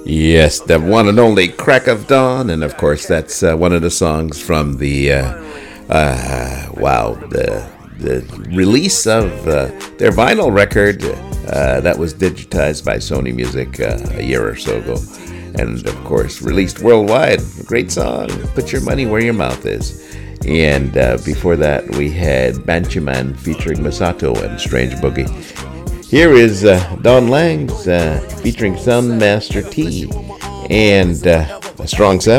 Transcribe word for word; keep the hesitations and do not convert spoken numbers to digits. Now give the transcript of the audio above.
Yes, the one and only Crack of Dawn, and of course that's uh, one of the songs from the uh, uh, wow the the release of uh, their vinyl record uh, that was digitized by Sony Music uh, a year or so ago, and of course released worldwide. Great song, "Put Your Money Where Your Mouth Is." And uh, before that we had Banchaman featuring Masato and Strange Boogie. Here is uh, Don Langs uh, featuring Soundmaster T and uh, a strong seven.